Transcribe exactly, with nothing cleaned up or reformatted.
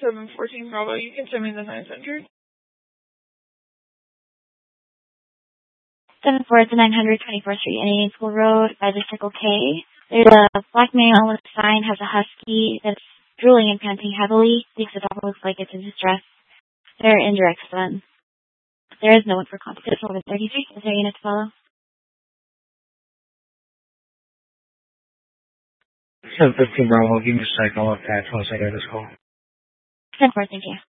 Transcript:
seven fourteen Bravo. You can send me the nine hundred. seven four to nine hundred twenty-fourth Street, Indian School Road, by the Circle K. There's a black male with a sign, has a husky that's drooling and panting heavily. Thinks the dog looks like it's in distress. They're in direct stun. There is no one for contact. It's eleven thirty-three. Is there a unit to follow? seven fifteen Bravo, give me a second. I'll attach once I get this call. ten four, thank you.